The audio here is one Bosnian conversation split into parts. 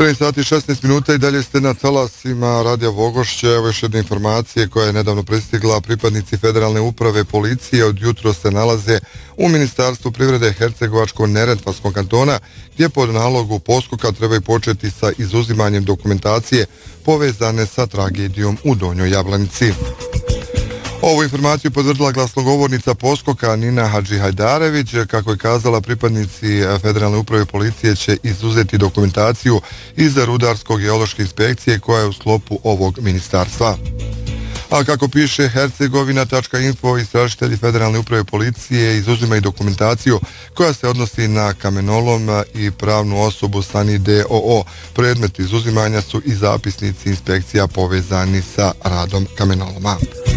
13 sati i 16 minuta i dalje ste na talasima Radija Vogošće. Evo još jedne informacije koja je nedavno pristigla. Pripadnici Federalne uprave policije od jutro se nalaze u Ministarstvu privrede Hercegovačko-Neretvanskog kantona, gdje pod nalogu poskoka trebaju početi sa izuzimanjem dokumentacije povezane sa tragedijom u Donjoj Jablanici. Ovu informaciju potvrdila glasnogovornica poskoka Nina Hadžihajdarević. Kako je kazala, pripadnici Federalne uprave policije će izuzeti dokumentaciju iz rudarsko-geološke inspekcije koja je u sklopu ovog ministarstva. A kako piše Hercegovina.info, istražitelji Federalne uprave policije izuzimaju dokumentaciju koja se odnosi na kamenolom i pravnu osobu Sani D.O.O. Predmet izuzimanja su i zapisnici inspekcija povezani sa radom kamenoloma.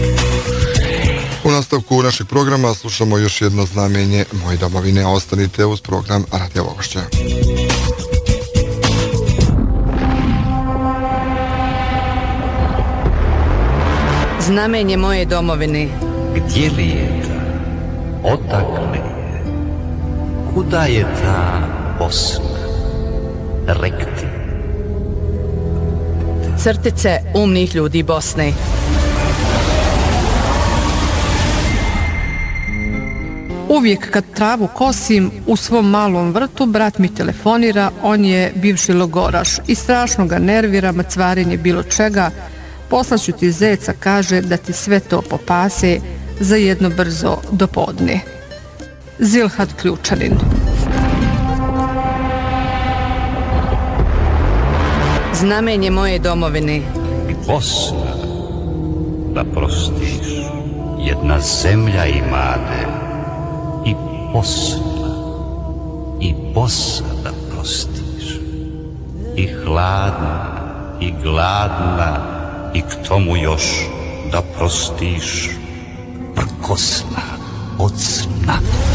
U nastavku našeg programa slušamo još jedno znamenje Moje domovine. Ostanite uz program Radija Vogošća. Znamenje moje domovine. Gdje li je ta? Odakle je? Kuda je ta Bosna? Rekti. Crtice umnih ljudi Bosne. Uvijek kad travu kosim u svom malom vrtu, brat mi telefonira, on je bivši logoraš i strašno ga nervira mrcvarenje bilo čega. Poslaću ti zeca, kaže da ti sve to popase za jedno brzo dopodne. Zilhat Ključanin. Znamenje moje domovine. Bosna, da prostiš, jedna zemlja imade. I Bosna, i Bosa da prostiš. I hladna, i gladna, i k tomu još da prostiš prkosna od sna.